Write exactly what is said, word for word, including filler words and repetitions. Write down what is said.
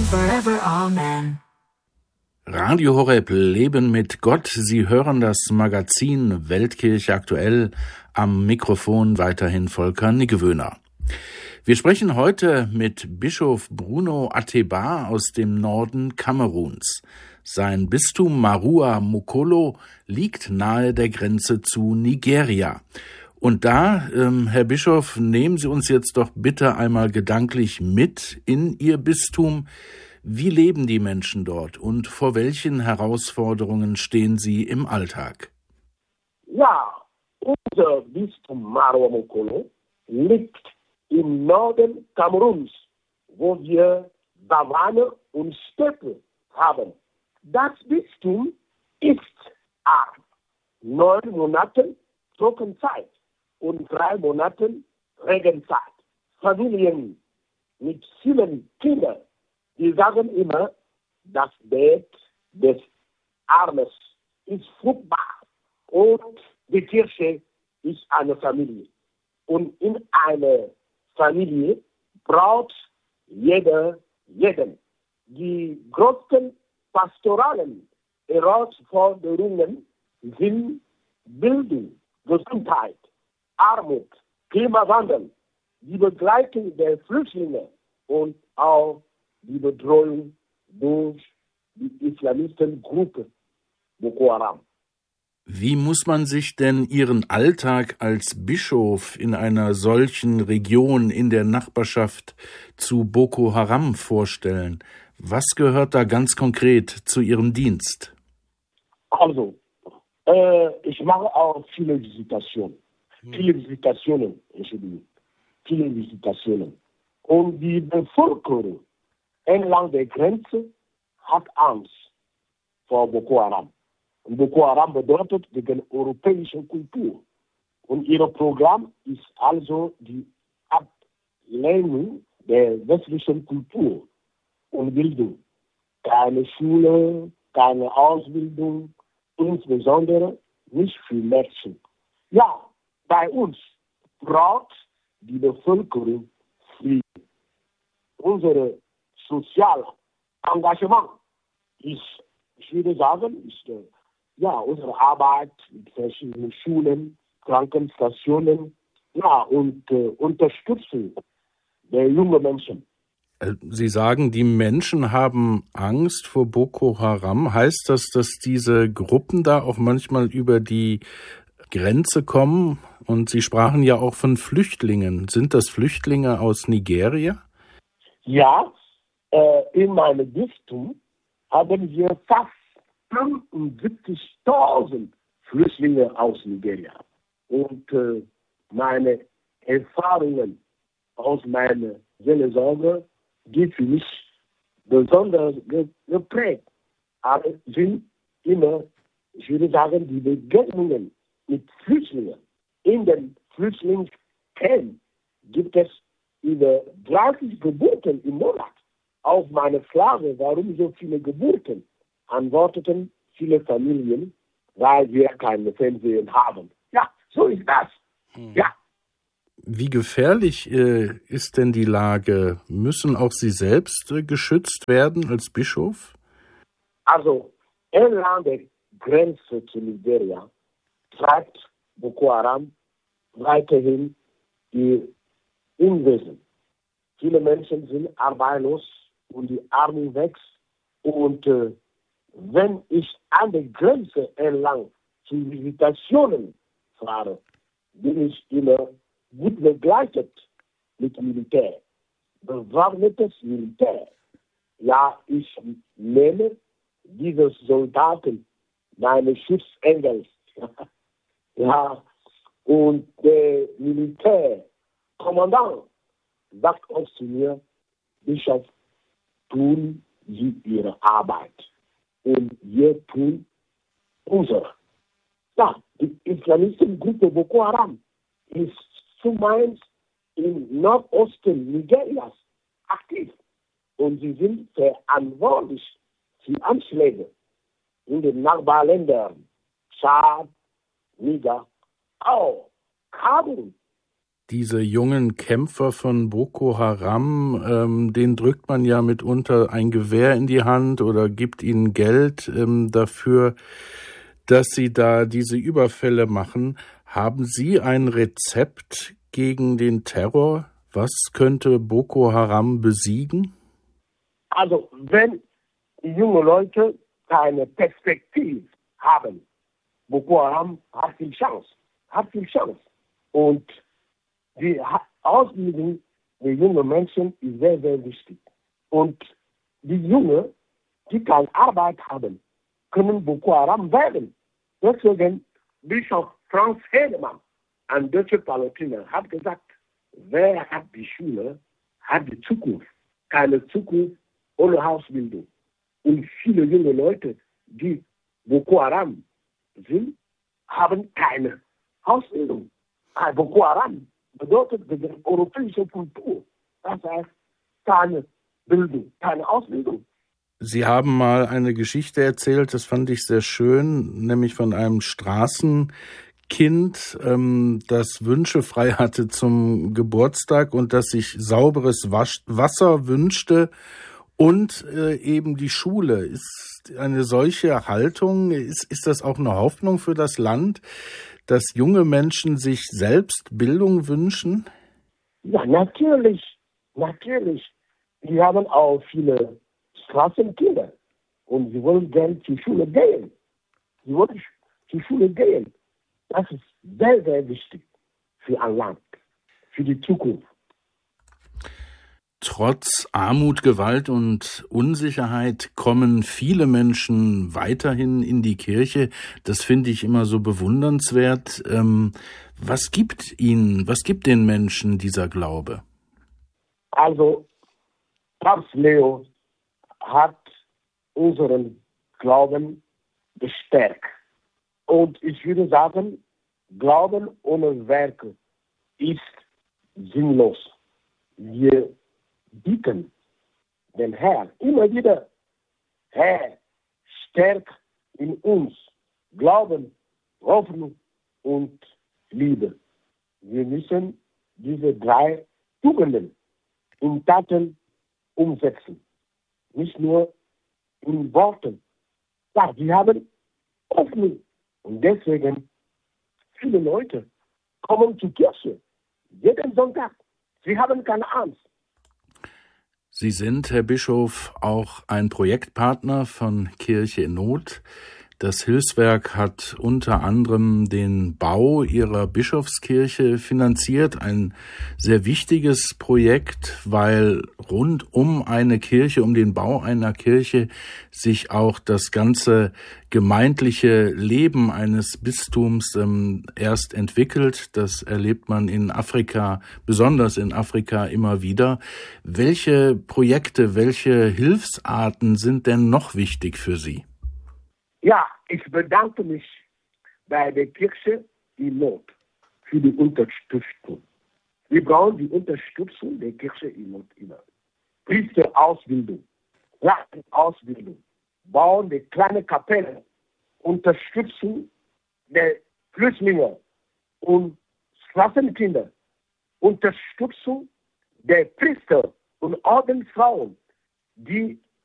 forever, amen. Radio Horeb Leben mit Gott. Sie hören das Magazin Weltkirche aktuell. Am Mikrofon weiterhin Volker Niggewöhner. Wir sprechen heute mit Bischof Bruno Ateba aus dem Norden Kameruns. Sein Bistum Marua Mukolo liegt nahe der Grenze zu Nigeria. Und da, ähm, Herr Bischof, nehmen Sie uns jetzt doch bitte einmal gedanklich mit in Ihr Bistum. Wie leben die Menschen dort und vor welchen Herausforderungen stehen sie im Alltag? Ja, unser Bistum Marua Mukolo liegt im Norden Kameruns, wo wir Savanne und Steppe haben. Das Bistum ist arm. Neun Monate Trockenzeit und drei Monate Regenzeit. Familien mit vielen Kindern, die sagen immer, das Bett des Armes ist fruchtbar und die Kirche ist eine Familie. Und in einer Familie braucht jeder jeden. Die größten pastoralen Herausforderungen sind Bildung, Gesundheit, Armut, Klimawandel, die Begleitung der Flüchtlinge und auch die Bedrohung durch die Islamistengruppe Boko Haram. Wie muss man sich denn Ihren Alltag als Bischof in einer solchen Region in der Nachbarschaft zu Boko Haram vorstellen? Was gehört da ganz konkret zu Ihrem Dienst? Also, äh, ich mache auch viele Visitationen. Hm. Viele Visitationen, Entschuldigung. Viele Visitationen. Und die Bevölkerung entlang der Grenze hat Angst vor Boko Haram. Und Boko Haram bedeutet gegen europäische Kultur. Und ihr Programm ist also die Ablehnung der westlichen Kultur und Bildung. Keine Schule, keine Ausbildung, insbesondere nicht für Mädchen. Ja, bei uns braucht die Bevölkerung Frieden. Unser soziales Engagement ist, ich würde sagen, ist ja, unsere Arbeit mit verschiedenen Schulen, Krankenstationen, ja, und äh, Unterstützung der jungen Menschen. Sie sagen, die Menschen haben Angst vor Boko Haram. Heißt das, dass diese Gruppen da auch manchmal über die Grenze kommen? Und Sie sprachen ja auch von Flüchtlingen. Sind das Flüchtlinge aus Nigeria? Ja, äh, in meinem Bistum haben wir fast fünfundsiebzigtausend Flüchtlinge aus Nigeria. Und äh, meine Erfahrungen aus meiner Seelsorge, die für mich besonders ge- geprägt aber sind immer, ich würde sagen, die Begegnungen mit Flüchtlingen. In den Flüchtlingscamps gibt es über dreißig Geburten im Monat. Auf meine Frage, warum so viele Geburten, antworteten viele Familien, weil wir keine Fernsehen haben. Ja, so ist das. Hm. Ja. Wie gefährlich äh, ist denn die Lage? Müssen auch Sie selbst äh, geschützt werden als Bischof? Also, entlang der Grenze zu Nigeria treibt Boko Haram weiterhin ihr Unwesen. Viele Menschen sind arbeitslos und die Armut wächst. Und äh, wenn ich an der Grenze entlang zu Visitationen fahre, bin ich immer gut begleitet mit Militär. Bewaffnetes Militär. Ja, ich nenne diese Soldaten meine Schutzengel. Ja, und der Militärkommandant sagt auch zu mir, Bischof, tun Sie Ihre Arbeit. Und wir tun unsere. Ja, die Islamistengruppe Boko Haram ist zumeist im Nordosten Nigerias aktiv. Und sie sind verantwortlich für Anschläge in den Nachbarländern, Tschad, Niger, auch Kabul Diese jungen Kämpfer von Boko Haram, ähm, denen drückt man ja mitunter ein Gewehr in die Hand oder gibt ihnen Geld ähm, dafür, dass sie da diese Überfälle machen. Haben Sie ein Rezept gegen den Terror? Was könnte Boko Haram besiegen? Also wenn junge Leute keine Perspektive haben, Boko Haram hat viel Chance, hat viel Chance. Und die Ausbildung der jungen Menschen ist sehr, sehr wichtig. Und die Jungen, die keine Arbeit haben, können Boko Haram werden. Deswegen Bischof Franz Hedemann, ein deutscher Palästinenser, hat gesagt, wer hat die Schule, hat die Zukunft. Keine Zukunft ohne Ausbildung. Und viele junge Leute, die Boko Haram sind, haben keine Ausbildung. Boko Haram bedeutet die europäische Kultur. Das heißt, keine Bildung, keine Ausbildung. Sie haben mal eine Geschichte erzählt, das fand ich sehr schön, nämlich von einem Straßenkind, ähm, das Wünsche frei hatte zum Geburtstag und das sich sauberes Wasch- Wasser wünschte und äh, eben die Schule. Ist eine solche Haltung, ist, ist das auch eine Hoffnung für das Land, dass junge Menschen sich selbst Bildung wünschen? Ja, natürlich, natürlich. Wir haben auch viele Straßenkinder und sie wollen gerne zur Schule gehen. Sie wollen zur Schule gehen. Das ist sehr, sehr wichtig für ein Land, für die Zukunft. Trotz Armut, Gewalt und Unsicherheit kommen viele Menschen weiterhin in die Kirche. Das finde ich immer so bewundernswert. Ähm, was gibt ihnen, was gibt den Menschen dieser Glaube? Also, Papst Leo hat unseren Glauben gestärkt. Und ich würde sagen, Glauben ohne Werke ist sinnlos. Wir bitten den Herrn immer wieder, Herr, stärk in uns Glauben, Hoffnung und Liebe. Wir müssen diese drei Tugenden in Taten umsetzen, nicht nur in Worten. Ja, wir haben Hoffnung und deswegen viele Leute kommen zur Kirche jeden Sonntag. Sie haben keine Angst. Sie sind, Herr Bischof, auch ein Projektpartner von Kirche in Not. Das Hilfswerk hat unter anderem den Bau ihrer Bischofskirche finanziert. Ein sehr wichtiges Projekt, weil rund um eine Kirche, um den Bau einer Kirche sich auch das ganze gemeindliche Leben eines Bistums ähm, erst entwickelt. Das erlebt man in Afrika, besonders in Afrika immer wieder. Welche Projekte, welche Hilfsarten sind denn noch wichtig für Sie? Ja, ich bedanke mich bei der Kirche in Not für die Unterstützung. Wir brauchen die Unterstützung der Kirche in Not immer. Priesterausbildung, Ausbildung, Bauen der kleinen Kapelle, Unterstützung der Flüchtlinge und Straßenkinder, Unterstützung der Priester und Ordensfrauen, die